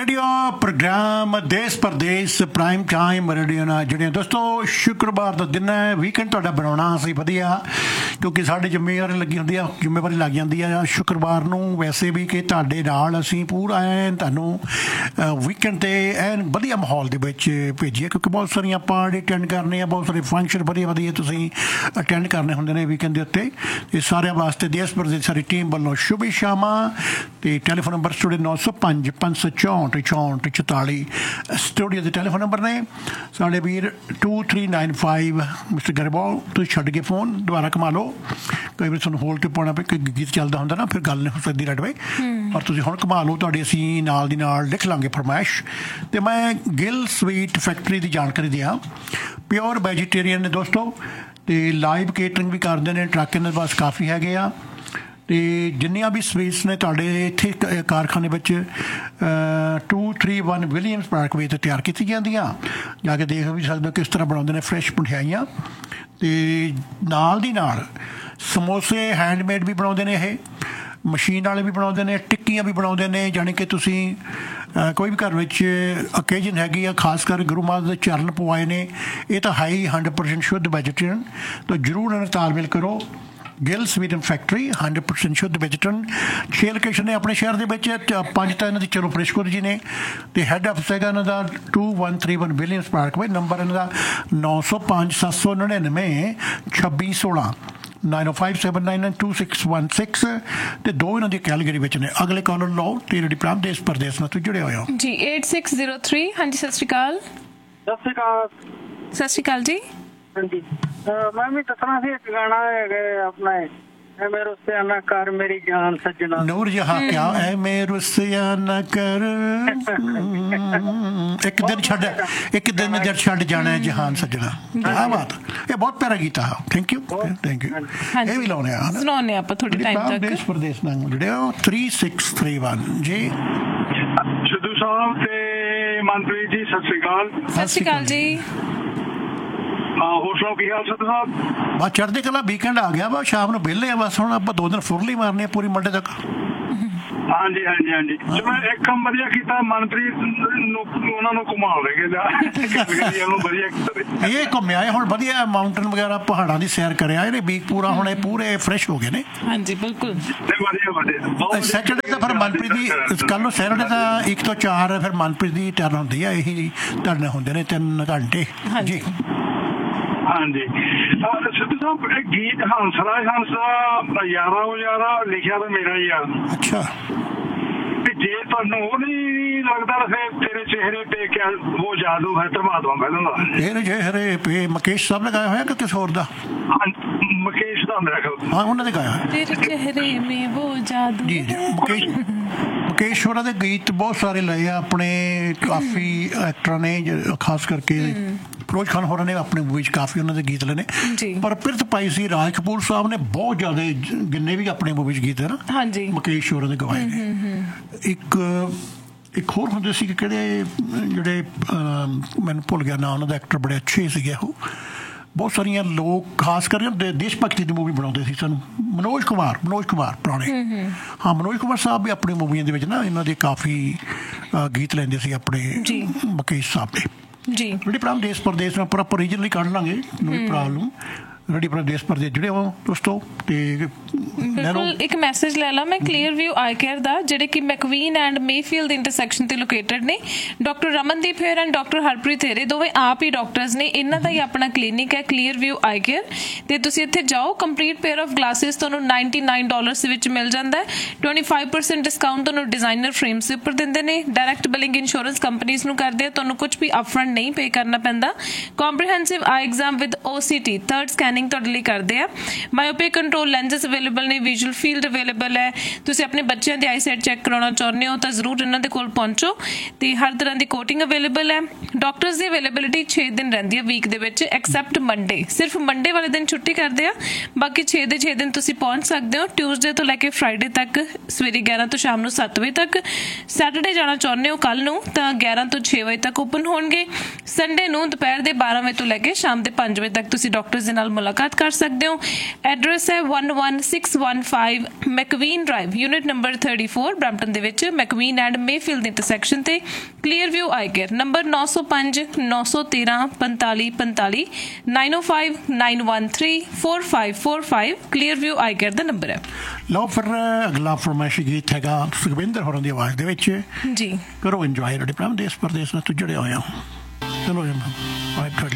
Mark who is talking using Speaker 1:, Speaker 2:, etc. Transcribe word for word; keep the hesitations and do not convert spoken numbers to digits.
Speaker 1: Radio programme देश परदेश prime time radio ਨਾਲ ਜਿਹੜੇ ਦੋਸਤੋ ਸ਼ੁੱਕਰਵਾਰ ਦਾ ਦਿਨ ਹੈ ਵੀਕਐਂਡ ਤੁਹਾਡਾ ਬਣਾਉਣਾ ਅਸੀਂ ਵਧੀਆ ਕਿਉਂਕਿ ਸਾਡੇ ਜ਼ਿੰਮੇਵਾਰੀ ਲੱਗੀ ਹੁੰਦੀ ਆ ਜ਼ਿੰਮੇਵਾਰੀ ਲੱਗ ਜਾਂਦੀ ਆ ਸ਼ੁੱਕਰਵਾਰ ਨੂੰ ਵੈਸੇ ਵੀ ਕਿ ਤੁਹਾਡੇ ਨਾਲ ਅਸੀਂ ਪੂਰਾ ਐਨ ਤੁਹਾਨੂੰ ਵੀਕਐਂਡ 'ਤੇ ਐਨ ਵਧੀਆ ਮਾਹੌਲ ਦੇ ਵਿੱਚ ਭੇਜੀਏ ਕਿਉਂਕਿ ਬਹੁਤ ਸਾਰੀਆਂ ਪਾਰਟੀ ਅਟੈਂਡ ਕਰਨੇ ਆ ਬਹੁਤ ਸਾਰੇ ਫੰਕਸ਼ਨ ਵਧੀਆ ਵਧੀਆ ਤੁਸੀਂ ਅਟੈਂਡ ਕਰਨੇ ਹੁੰਦੇ ਨੇ ਵੀਕਐਂਡ ਦੇ ਉੱਤੇ ਇਹ ਸਾਰਿਆਂ ਵਾਸਤੇ ਦੇਸ਼ ਪ੍ਰਦੇਸ਼ ਸਾਰੀ ਟੀਮ ਵੱਲੋਂ ਸ਼ੁਭ ਸ਼ਾਮਾਂ ਅਤੇ ਟੈਲੀਫੋਨ ਨੰਬਰ ਸਟੂਡੀਓ ਨੌ ਸੌ ਪੰਜ ਪੰਜ ਸੌ ਚੌਂਹਠ ਚੌਂਹਠ ਚੁਤਾਲੀ ਸਟੂਡੀਓ ਦੇ ਟੈਲੀਫੋਨ ਨੰਬਰ ਨੇ ਸਾਡੇ ਵੀਰ two three nine five mister Grewal ਤੁਸੀਂ ਛੱਡ ਕੇ ਫੋਨ ਦੁਬਾਰਾ ਕਮਾ ਲਓ ਕਈ ਵਾਰ ਤੁਹਾਨੂੰ ਹੋਲਡ 'ਤੇ ਪਾਉਣਾ ਪਏ ਕੋਈ ਗੀਤ ਚੱਲਦਾ ਹੁੰਦਾ ਨਾ ਫਿਰ ਗੱਲ ਨਹੀਂ ਹੋ ਸਕਦੀ ਰਾਈਟ ਵੇ ਪਰ ਤੁਸੀਂ ਹੁਣ ਕਮਾ ਲਓ ਤੁਹਾਡੀ ਅਸੀਂ ਨਾਲ ਦੀ ਨਾਲ ਲਿਖ ਲਾਂਗੇ ਫਰਮਾਇਸ਼ ਅਤੇ ਮੈਂ ਗਿੱਲ ਸਵੀਟ ਫੈਕਟਰੀ ਦੀ ਜਾਣਕਾਰੀ ਦਿਆਂ ਪਿਓਰ ਵੈਜੀਟੇਰੀਅਨ ਨੇ ਦੋਸਤੋ ਅਤੇ ਲਾਈਵ ਕੇਟਰਿੰਗ ਵੀ ਕਰਦੇ ਨੇ ਟਰੱਕ ਇਹਨਾਂ ਦੇ ਪਾਸ ਕਾਫੀ ਹੈਗੇ ਆ ਅਤੇ ਜਿੰਨੀਆਂ ਵੀ ਸਵੀਟਸ ਨੇ ਤੁਹਾਡੇ ਇੱਥੇ ਕਾਰਖਾਨੇ ਵਿੱਚ two three one Williams Parkway 'ਤੇ ਤਿਆਰ ਕੀਤੀ ਜਾਂਦੀਆਂ ਜਾ ਕੇ ਦੇਖ ਵੀ ਸਕਦੇ ਹੋ ਕਿਸ ਤਰ੍ਹਾਂ ਬਣਾਉਂਦੇ ਨੇ ਫਰੈਸ਼ ਮਠਿਆਈਆਂ ਅਤੇ ਨਾਲ ਦੀ ਨਾਲ ਸਮੋਸੇ ਹੈਂਡਮੇਡ ਵੀ ਬਣਾਉਂਦੇ ਨੇ ਇਹ ਮਸ਼ੀਨ ਵਾਲੇ ਵੀ ਬਣਾਉਂਦੇ ਨੇ ਟਿੱਕੀਆਂ ਵੀ ਬਣਾਉਂਦੇ ਨੇ ਜਾਣੀ ਕਿ ਤੁਸੀਂ ਕੋਈ ਵੀ ਘਰ ਵਿੱਚ ਓਕੇਜਨ ਹੈਗੀ ਆ ਖਾਸ ਕਰ ਗੁਰੂ ਮਹਾਰਾਜ ਦੇ ਚਰਨ ਪਵਾਏ ਨੇ ਇਹ ਤਾਂ ਹਾਈ ਹੰਡਰਡ ਪਰਸੈਂਟ ਸ਼ੁੱਧ ਵੈਜੀਟੇਰੀਅਨ ਤਾਂ ਜ਼ਰੂਰ ਇਹਨਾਂ ਤਾਲਮੇਲ ਕਰੋ Gill sweet factory hundred percent ਸ਼ੁੱਧ ਵੈਜੀਟੇਰੀਅਨ ਛੇ ਲੋਕੇਸ਼ਨ ਨੇ ਆਪਣੇ ਸ਼ਹਿਰ ਦੇ ਵਿੱਚ ਪੰਜ ਤਾਂ ਇਹਨਾਂ ਦੀ ਚਲੋ ਫਰੈਸ਼ਕੋਟ ਜੀ ਨੇ ਅਤੇ ਹੈੱਡ ਆਫਿਸ ਹੈਗਾ ਇਹਨਾਂ ਦਾ to one three one Williams Parkway number ਇਹਨਾਂ ਦਾ ਨੌ ਸੌ ਪੰਜ ਸੱਤ ਸੌ ਨੜਿਨਵੇਂ ਛੱਬੀ ਸੋਲਾਂ ਨਾਈਨ ਓ five seven nine nine two six one six ਅਤੇ ਦੋ ਇਹਨਾਂ ਦੀ ਕੈਲਗਰੀ ਵਿੱਚ ਨੇ ਅਗਲੇ ਕਾਲਰ ਲਓ ਅਤੇ ਰੇਡੀ ਪ੍ਰਾਮ ਦੇਸ਼ ਪ੍ਰਦੇਸ਼ ਨਾਲ ਤੁਸੀਂ ਜੁੜੇ ਹੋਏ ਹੋ
Speaker 2: ਜੀ ਏਟ ਸਿਕਸ ਜ਼ੀਰੋ ਥਰੀ ਹਾਂਜੀ ਸਤਿ ਸ਼੍ਰੀ ਅਕਾਲ
Speaker 3: ਸਤਿ ਸ਼੍ਰੀ ਅਕਾਲ
Speaker 2: ਸਤਿ ਸ਼੍ਰੀ ਅਕਾਲ ਜੀ
Speaker 3: ਹਾਂਜੀ ਮੈਂ ਵੀ ਦੱਸਣਾ ਸੀ ਇੱਕ ਗਾਣਾ ਹੈਗਾ ਆਪਣਾ ਐ ਮੇਰੇ ਰੁੱਸਿਆ ਨਾ ਕਰ ਮੇਰੀ ਜਾਨ ਸੱਜਣਾ
Speaker 1: ਨੂਰ ਜਹਾਂ ਕਿਆ ਐ ਮੇਰੇ ਰੁੱਸਿਆ ਨਾ ਕਰ ਇੱਕ ਦਿਨ ਛੱਡ ਇੱਕ ਦਿਨ ਜਦ ਛੱਡ ਜਾਣਾ ਜਹਾਨ ਸੱਜਣਾ ਕਿਆ ਬਾਤ ਇਹ ਬਹੁਤ ਪਿਆਰਾ ਗੀਤ ਆ ਥੈਂਕ ਯੂ ਥੈਂਕ ਯੂ ਇਹ ਵੀ ਲਾਉਣੇ ਆ
Speaker 2: ਸੁਣਾਉਂਦੇ ਆਪਾਂ ਥੋੜੀ ਟਾਈਮ ਤੱਕ
Speaker 1: ਦੇਸ਼ ਪ੍ਰਦੇਸ਼ ਨਾਲ ਜਿਹੜੇ ਉਹ ਥਰੀ ਸਿਕਸ ਥਰੀ ਵਨ ਜੀ
Speaker 4: ਸਿੱਧੂ ਸਾਹਿਬ ਤੇ ਮਨਪ੍ਰੀਤ ਜੀ ਸਤਿ ਸ਼੍ਰੀ ਅਕਾਲ
Speaker 2: ਸਤਿ ਸ਼੍ਰੀ ਅਕਾਲ ਜੀ
Speaker 4: ਹੋਰ ਸੁਣਾਓ ਕੀ ਹਾਲ ਸਿੱਧੂ ਸਾਹਿਬ
Speaker 1: ਬਸ ਚੜ੍ਹਦੀ ਕਲਾ ਵੀਕਐਂਡ ਆ ਗਿਆ ਵਾ ਸ਼ਾਮ ਨੂੰ ਵਿਹਲੇ ਆ ਬਸ ਹੁਣ ਆਪਾਂ ਦੋ ਦਿਨ ਫੁਰਲੀ ਮਾਰਨੀ ਆ ਪੂਰੀ ਮੰਡੇ ਤੱਕ
Speaker 4: ਹਾਂਜੀ ਹਾਂਜੀ ਹਾਂਜੀ ਮੈਂ ਇੱਕ ਕੰਮ ਵਧੀਆ ਕੀਤਾ ਮਨਪ੍ਰੀਤ ਨੂੰ ਉਹਨਾਂ ਨੂੰ ਘੁਮਾ ਲੈ ਕੇ ਉਹਨੂੰ ਵਧੀਆ ਕੀਤਾ
Speaker 1: ਇਹ ਘੁੰਮਿਆ ਹੁਣ ਵਧੀਆ ਮਾਊਂਟੇਨ ਵਗੈਰਾ ਪਹਾੜਾਂ ਦੀ ਸੈਰ ਕਰਿਆ ਇਹਨੇ ਵੀਕ ਪੂਰਾ ਹੁਣ ਇਹ ਪੂਰੇ ਫਰੈਸ਼ ਹੋ ਗਏ ਨੇ
Speaker 2: ਹਾਂਜੀ ਬਿਲਕੁਲ
Speaker 4: ਵਧੀਆ ਵਧੀਆ
Speaker 1: ਸੈਟਰਡੇ ਤਾਂ ਫਿਰ ਮਨਪ੍ਰੀਤ ਦੀ ਕੱਲ੍ਹ ਨੂੰ ਸੈਟਰਡੇ ਤਾਂ ਇੱਕ ਤੋਂ ਚਾਰ ਫਿਰ ਮਨਪ੍ਰੀਤ ਦੀ ਟਰਨ ਹੁੰਦੀ ਆ ਇਹੀ ਧਰਨੇ ਹੁੰਦੇ ਨੇ ਤਿੰਨ ਘੰਟੇ ਜੀ
Speaker 4: ਹਾਂਜੀ ਸਿੱਧੂ ਸਾਹਿਬ ਗੀਤ ਹੰਸਰਾਜ ਹੰਸ ਦਾ ਯਾਰਾ ਉਹ ਯਾਰਾ ਲਿਖਿਆ ਤਾਂ ਮੇਰਾ ਹੀ ਆ
Speaker 1: ਅੱਛਾ
Speaker 4: ਤੇ ਜੇ ਤੁਹਾਨੂੰ ਉਹ ਨਹੀਂ ਲੱਗਦਾ ਫਿਰ ਤੇਰੇ ਚਿਹਰੇ ਤੇ ਕਿਆ ਉਹ ਜਾਦੂ ਹੈ ਧਰਮਾਤਮਾ ਪਹਿਲਾਂ ਦਾ
Speaker 1: ਤੇਰੇ ਚਿਹਰੇ ਪੇ ਮੁਕੇਸ਼ ਸਾਹਿਬ ਨੇ ਗਾਇਆ ਹੋਇਆ ਕਿ ਕਿਸੇ ਹੋਰ ਦਾ
Speaker 4: ਮੁਕੇਸ਼ ਦਾ ਮੇਰਾ ਖਿਆਲ
Speaker 1: ਹਾਂ ਉਹਨਾਂ ਨੇ ਗਾਇਆ
Speaker 2: ਤੇਰੇ ਚਿਹਰੇ ਮੇ ਉਹ ਜਾਦੂ
Speaker 1: ਜੀ ਜੀ ਮੁਕੇਸ਼ ਮੁਕੇਸ਼ ਹੋਰਾਂ ਦੇ ਗੀਤ ਬਹੁਤ ਸਾਰੇ ਲਏ ਆ ਆਪਣੇ ਕਾਫੀ ਐਕਟਰਾਂ ਨੇ ਖਾਸ ਕਰਕੇ ਫਿਰੋਜ਼ ਖਾਨ ਹੋਰਾਂ ਨੇ ਆਪਣੀ ਮੂਵੀ 'ਚ ਕਾਫੀ ਉਹਨਾਂ ਦੇ ਗੀਤ ਲਏ ਨੇ ਪਰ ਪਿਰਤ ਪਾਈ ਸੀ ਰਾਜ ਕਪੂਰ ਸਾਹਿਬ ਨੇ ਬਹੁਤ ਜ਼ਿਆਦਾ ਜਿੰਨੇ ਵੀ ਆਪਣੀ ਮੂਵੀ 'ਚ ਗੀਤ ਹੈ ਨਾ
Speaker 2: ਹਾਂਜੀ
Speaker 1: ਮੁਕੇਸ਼ ਹੋਰਾਂ ਦੇ ਗਵਾਏ ਨੇ ਇੱਕ ਇੱਕ ਹੋਰ ਹੁੰਦੇ ਸੀ ਕਿ ਕਿਹੜੇ ਜਿਹੜੇ ਮੈਨੂੰ ਭੁੱਲ ਗਿਆ ਨਾਂ ਉਹਨਾਂ ਦਾ ਐਕਟਰ ਬੜੇ ਅੱਛੇ ਸੀਗੇ ਉਹ ਬਹੁਤ ਸਾਰੀਆਂ ਲੋਕ ਖਾਸ ਕਰਕੇ ਦੇਸ਼ ਭਗਤੀ ਦੀ ਮੂਵੀ ਬਣਾਉਂਦੇ ਸੀ ਸਾਨੂੰ ਮਨੋਜ ਕੁਮਾਰ ਮਨੋਜ ਕੁਮਾਰ ਪੁਰਾਣੇ ਹਾਂ ਮਨੋਜ ਕੁਮਾਰ ਸਾਹਿਬ ਵੀ ਆਪਣੀ ਮੂਵੀਆਂ ਦੇ ਵਿੱਚ ਨਾ ਇਹਨਾਂ ਦੇ ਕਾਫੀ ਗੀਤ ਲੈਂਦੇ ਸੀ ਆਪਣੇ ਮੁਕੇਸ਼ ਸਾਹਿਬ ਦੇ
Speaker 2: ਜੀ
Speaker 1: ਰੇਡੀ ਪ੍ਰਾਮ ਦੇਸ਼ ਪ੍ਰਦੇਸ਼ ਨਾਲ ਪ੍ਰੋਪਰ ਰੀਜਨਲੀ ਕੱਢ ਲਾਂਗੇ ਨੋ ਪ੍ਰੋਬਲਮ ਰੇਡੀ ਪ੍ਰਾਮ ਦੇਸ਼ ਪ੍ਰਦੇਸ਼ ਜਿਹੜੇ ਹੋ ਦੋਸਤੋ ਤੇ
Speaker 2: ਬਿਲਕੁਲ ਇੱਕ ਮੈਸੇਜ ਲੈ ਲਾ ਮੈਂ ਕਲੀਅਰ ਵਿਊ ਆਈ ਕੇਅਰ ਦਾ ਜਿਹੜੇ ਕਿ ਮੈਕਵੀਨ ਐਂਡ ਮੇਫੀਲਡ ਦੇ ਇੰਟਰਸੈਕਸ਼ਨ ਤੇ ਲੋਕੇਟਡ ਨੇ doctor Ramandeep ਹੈਰ and doctor Harpreet ਹੈਰੇ ਦੋਵੇਂ ਆਪ ਹੀ ਡਾਕਟਰਸ ਨੇ ਇਹਨਾਂ ਦਾ ਹੀ ਆਪਣਾ ਕਲੀਨਿਕ ਹੈ ਕਲੀਅਰ ਵਿਊ ਆਈ ਕੇਅਰ ਤੇ ਤੁਸੀਂ ਇੱਥੇ ਜਾਓ ਕੰਪਲੀਟ ਪੇਅਰ ਆਫ ਗਲਾਸਿਸ ਤੁਹਾਨੂੰ ਨਾਈਨਟੀ ਨਾਈਨ ਡਾਲਰਸ ਦੇ ਵਿੱਚ ਮਿਲ ਜਾਂਦਾ ਹੈ ਟਵੈਂਟੀ ਫਾਈਵ ਪਰਸੈਂਟ ਡਿਸਕਾਊਂਟ ਤੁਹਾਨੂੰ ਡਿਜ਼ਾਈਨਰ ਫਰੇਮਸ ਦੇ ਉੱਪਰ ਦਿੰਦੇ ਨੇ ਡਾਇਰੈਕਟ ਬਿਲਿੰਗ ਇੰਸ਼ੋਰੈਂਸ ਕੰਪਨੀਜ਼ ਨੂੰ ਕਰਦੇ ਆ ਤੁਹਾਨੂੰ ਕੁਝ ਵੀ ਅਪਫਰੰਟ ਨਹੀਂ ਪੇ ਕਰਨਾ ਪੈਂਦਾ comprehensive I exam with O C T third scanning ਤੁਹਾਡੇ ਲਈ ਕਰਦੇ ਆ ਮਾਇਓਪਿਕ ਕੰਟਰੋਲ ਲੈਂਸਸ ਅਵੇਲੇਬਲ ਨੇ ਵਿਜ਼ੂਅਲ ਫੀਲਡ ਅਵੇਲੇਬਲ ਹੈ ਤੁਸੀਂ ਆਪਣੇ ਬੱਚਿਆਂ ਦੀ ਆਈਸਾਈਟ ਚੈੱਕ ਕਰਾਉਣਾ ਚਾਹੁੰਦੇ ਹੋ ਤਾਂ ਜ਼ਰੂਰ ਇਹਨਾਂ ਦੇ ਕੋਲ ਪਹੁੰਚੋ ਤੇ ਹਰ ਤਰ੍ਹਾਂ ਦੀ ਕੋਟਿੰਗ ਅਵੇਲੇਬਲ ਹੈ ਡਾਕਟਰਸ ਦੀ ਅਵੇਲੇਬਿਲਿਟੀ ਛੇ ਦਿਨ ਰਹਿੰਦੀ ਹੈ ਵੀਕ ਦੇ ਵਿੱਚ ਐਕਸੈਪਟ ਮੰਡੇ ਸਿਰਫ ਮੰਡੇ ਵਾਲੇ ਦਿਨ ਛੁੱਟੀ ਕਰਦੇ ਆ ਬਾਕੀ ਛੇ ਦੇ ਛੇ ਦਿਨ ਤੁਸੀਂ ਪਹੁੰਚ ਸਕਦੇ ਹੋ ਟਿਊਜ਼ਡੇ ਤੋਂ ਲੈ ਕੇ ਫਰਾਈਡੇ ਤੱਕ ਸਵੇਰੇ ਗਿਆਰਾਂ ਤੋਂ ਸ਼ਾਮ ਨੂੰ ਸੱਤ ਵਜੇ ਤੱਕ ਸੈਟਰਡੇ ਜਾਣਾ ਚਾਹੁੰਦੇ ਹੋ ਕੱਲ੍ਹ ਨੂੰ ਤਾਂ ਗਿਆਰਾਂ ਤੋਂ ਛੇ ਵਜੇ ਤੱਕ ਓਪਨ ਹੋਣਗੇ ਸੰਡੇ ਨੂੰ ਦੁਪਹਿਰ ਦੇ ਬਾਰਾਂ ਵਜੇ ਤੋਂ ਲੈ ਕੇ ਸ਼ਾਮ ਦੇ ਪੰਜ ਵਜੇ ਤੱਕ ਤੁਸੀਂ ਡਾਕਟਰਸ ਦੇ ਨਾਲ ਮੁਲਾਕਾਤ ਕਰ ਸਕਦੇ ਹੋ। ਐਡਰੈਸ ਹੈ one one six one five ਮੈਕਵੀਨ drive, unit number thirty-four, Brampton ਦੇ ਵਿੱਚ ਮੈਕਵੀਨ ਐਂਡ ਮੇਫੀਲਡ ਇੰਟਰਸੈਕਸ਼ਨ ਤੇ ਕਲੀਅਰ ਵਿਊ ਆਈ care. Number nine oh five nine one three forty forty-five nine oh five nine one three four five four five clear view ਆਈ care ਦਾ number ਹੈ।
Speaker 1: ਲਓ ਫਿਰ ਅਗਲਾ ਫਰਮਾਇਸ਼ੀ ਗੀਤ ਹੈਗਾ ਸੁਖਵਿੰਦਰ ਹੋਰਾਂ ਦੀ ਆਵਾਜ਼ ਦੇ ਵਿੱਚ
Speaker 2: ਜੀ।
Speaker 1: ਕਰੋ ਇੰਜੋਏ। ਰੇਡੀਓ ਪ੍ਰੋਗਰਾਮ ਦੇਸ਼ ਪਰਦੇਸ ਨਾਲ ਜੁੜੇ ਹੋਏ ਹੋ। ਚਲੋ ਜੀ।